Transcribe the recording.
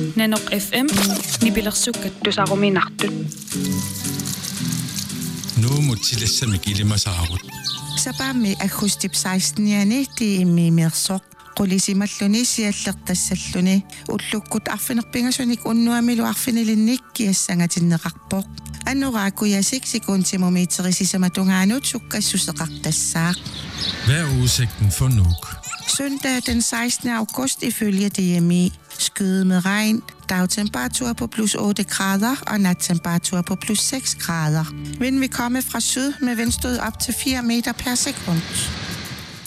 Nanok FM nipilersukkat tusaruminartut. Nu mutilessamik ilimasaarut. Sapami agustip 16-iani tiimmiimiersoq qulisimalluni siallertassalluni ullukkut arfinerpingasunik unnuamilu arfinilinnik kiassangatinneqarpoq annoraakuyasik sekuntimumiiterisisamatungaanut sukkassuseqartassaaq. Hvad er udsigten for Nuuk? Søndag den 16. august ifølge DMI. Skyde med regn, dagtemperatur på plus 8 grader og nattemperatur på plus 6 grader. Vinden vil komme fra syd med vindstød op til 4 meter per sekund.